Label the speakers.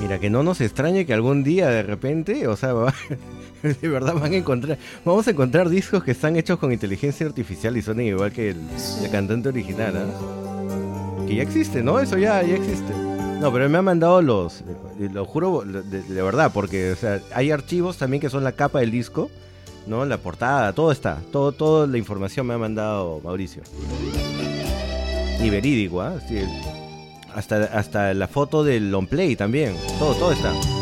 Speaker 1: Mira, que no nos extrañe que algún día de repente, o sea, de verdad vamos a encontrar discos que están hechos con inteligencia artificial y suenan igual que el cantante original, ¿ah? Que ya existe, ¿no? Eso ya existe. No, pero me han mandado lo juro de verdad, porque, o sea, hay archivos también que son la capa del disco, ¿no? La portada, todo está, toda la información me ha mandado Mauricio. Y verídico, ¿ah? Sí, hasta la foto del long play también, todo está.